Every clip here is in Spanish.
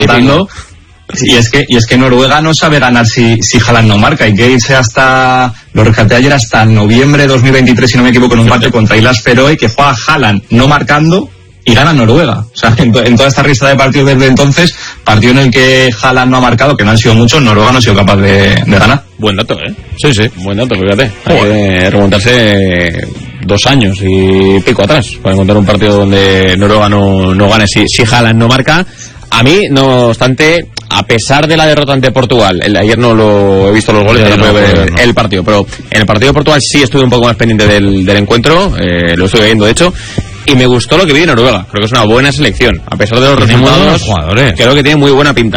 Y es que Noruega no sabe ganar si Haaland no marca. Hay que irse lo rescaté ayer, hasta noviembre de 2023, si no me equivoco, en un partido contra Islas Feroe, que juega Haaland no marcando y gana Noruega. O sea, en toda esta lista de partidos desde entonces, partido en el que Haaland no ha marcado, que no han sido muchos, Noruega no ha sido capaz de ganar. Buen dato, Sí, buen dato, fíjate. Hay que remontarse 2 años y pico atrás para encontrar un partido donde Noruega no gane si Haaland no marca. A mí, no obstante, a pesar de la derrota ante Portugal, ayer no lo he visto los goles, no puedo ver el partido, pero en el partido de Portugal sí estuve un poco más pendiente del encuentro, lo estoy viendo de hecho, y me gustó lo que vi de Noruega. Creo que es una buena selección, a pesar de los resultados. Creo que tiene muy buena pinta,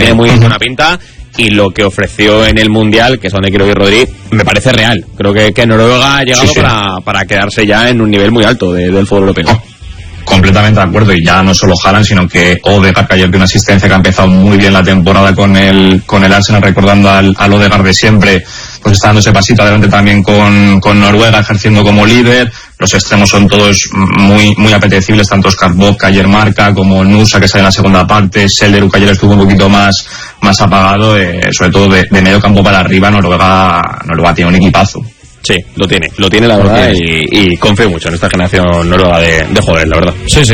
y lo que ofreció en el Mundial, que es donde quiero ir, Rodri, me parece real. Creo que Noruega ha llegado para quedarse ya en un nivel muy alto del fútbol europeo. Completamente de acuerdo, y ya no solo Haaland, sino que Odegaard, que ayer tiene una asistencia, que ha empezado muy bien la temporada con el Arsenal, recordando al Odegaard de siempre, pues está dando ese pasito adelante también con Noruega, ejerciendo como líder. Los extremos son todos muy apetecibles, tanto Oscar Bob, que ayer marca, como Nusa, que sale en la segunda parte, Selderud, que ayer estuvo un poquito más apagado, sobre todo de medio campo para arriba. Noruega tiene un equipazo. Sí, lo tiene la verdad, y confío mucho en esta generación noruega de jugadores, la verdad. Sí.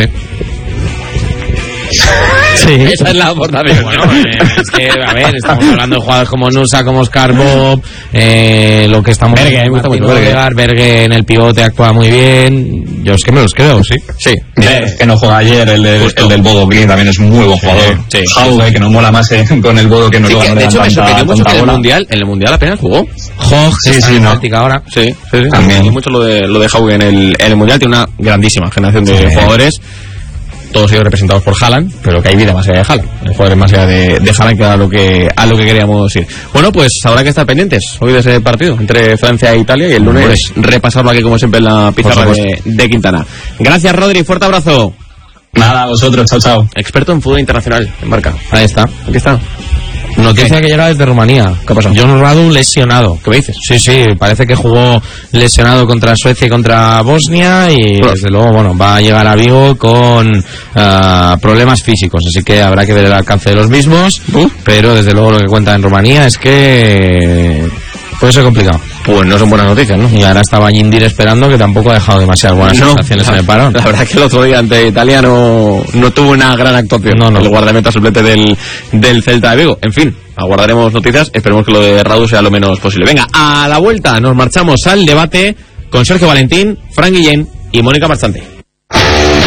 Sí, esa es la aportación. Bueno, es que, a ver, estamos hablando de jugadores como Nusa, como Oscar Bob, lo que estamos Berge en el pivote actúa muy bien. Yo es que me los creo, sí. Que no juega ayer, el del Bodo Glimt también es muy buen jugador. Hauge, que no mola más con el Bodo que no lo de hecho, me sorprendió mucho que en el Mundial apenas jugó. Ahora. Sí. También. Y mucho lo de Hauge en el Mundial. Tiene una grandísima generación de jugadores. Todos ellos representados por Haaland, pero que hay vida más allá de Haaland. Hay jugadores más allá de Haaland, que a lo que queríamos ir. Bueno, pues habrá que estar pendientes hoy de ese partido entre Francia e Italia, y el lunes repasarlo aquí como siempre en la pizarra de Quintana. Gracias, Rodri, fuerte abrazo. Nada, a vosotros, chao. Experto en fútbol internacional, en marca. Ahí está. Aquí está. Noticia que llega desde Rumanía. ¿Qué pasó? John Radu lesionado. ¿Qué me dices? Sí, parece que jugó lesionado contra Suecia y contra Bosnia, y desde luego, va a llegar a Vigo con problemas físicos, así que habrá que ver el alcance de los mismos, pero desde luego lo que cuenta en Rumanía es que puede ser complicado. Pues no son buenas noticias, ¿no? Y ahora estaba Jindir esperando, que tampoco ha dejado demasiadas buenas sensaciones en el parón. La verdad es que el otro día ante Italia no tuvo una gran actuación. No. El guardameta suplente del Celta de Vigo. En fin, aguardaremos noticias. Esperemos que lo de Radu sea lo menos posible. Venga, a la vuelta nos marchamos al debate con Sergio Valentín, Fran Guillén y Mónica Marchante.